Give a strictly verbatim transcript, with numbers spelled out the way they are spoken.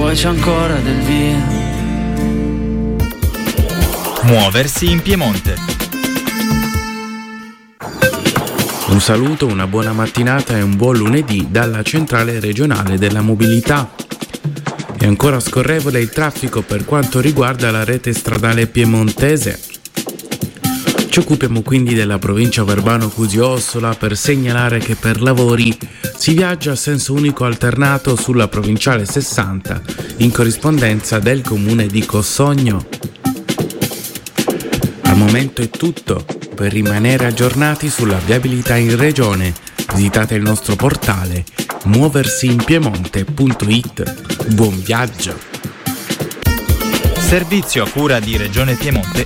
poi c'è ancora del via. Muoversi in Piemonte. Un saluto, una buona mattinata e un buon lunedì dalla centrale regionale della mobilità. È ancora scorrevole il traffico per quanto riguarda la rete stradale piemontese. Ci occupiamo quindi della provincia Verbano-Cusio-Ossola per segnalare che per lavori si viaggia a senso unico alternato sulla provinciale sessanta in corrispondenza del comune di Cossogno. Al momento è tutto. Per rimanere aggiornati sulla viabilità in regione, visitate il nostro portale muoversiinpiemonte punto it. Buon viaggio! Servizio a cura di Regione Piemonte